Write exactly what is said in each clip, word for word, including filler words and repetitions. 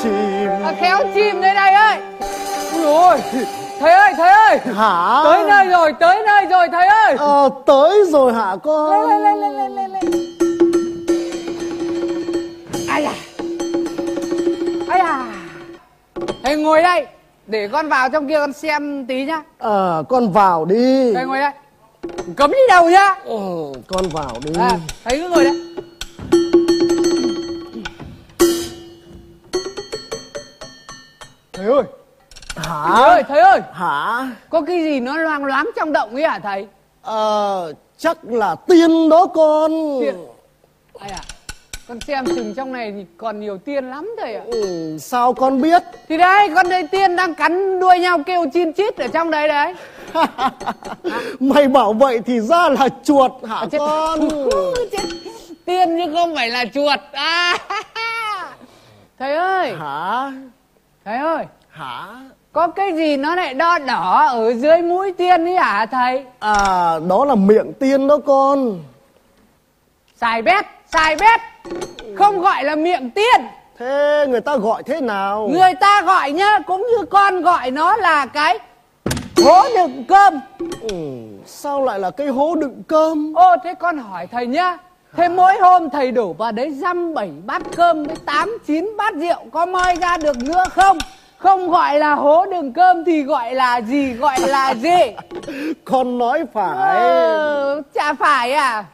chìm. À, khéo chìm đây này ơi. Ui ôi, thầy ơi, thầy ơi. Hả? Tới nơi rồi, tới nơi rồi thầy ơi. Ờ, tới rồi hả con? Lên, lên, lên, lên, lên, lên. Ai da. Ai da. Thầy ngồi đây, để con vào trong kia con xem tí nhá. Ờ, con vào đi. Thầy ngồi đây. Cấm đi đâu nhá. Ừ, con vào đi. À, thầy cứ ngồi đấy. Thầy ơi. Hả? Thầy ơi, thầy ơi. Hả? Có cái gì nó loang loáng trong động ấy hả thầy? Ờ, chắc là tiên đó con. Tiên. Ai à, con xem chừng trong này thì còn nhiều tiên lắm thầy ạ. Ừ, sao con biết? Thì đấy, con thấy tiên đang cắn đuôi nhau kêu chin chít ở trong đấy đấy. Mày bảo vậy thì ra là chuột hả À, chết. con? Chết. Tiên chứ không phải là chuột. À. Thầy ơi. Hả? Thầy ơi. Hả? Có cái gì nó lại đo đỏ ở dưới mũi tiên ấy hả thầy? À, đó là miệng tiên đó con. Xài bét, xài bét. Không gọi là miệng tiên. Thế người ta gọi thế nào? Người ta gọi nhá, cũng như con gọi nó là cái hố đựng cơm. Ừ, sao lại là cái hố đựng cơm? Ô, thế con hỏi thầy nhá. Thế mỗi hôm thầy đổ vào đấy dăm bảy bát cơm với tám chín bát rượu, có moi ra được nữa không? Không gọi là hố đựng cơm thì gọi là gì, gọi là gì? Con nói phải. Ờ, chả phải à?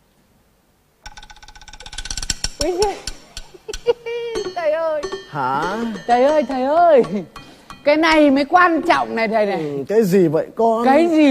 Úi giời. Thầy ơi. Hả? Thầy ơi, thầy ơi. Cái này mới quan trọng này thầy này. Ừ, cái gì vậy con? Cái gì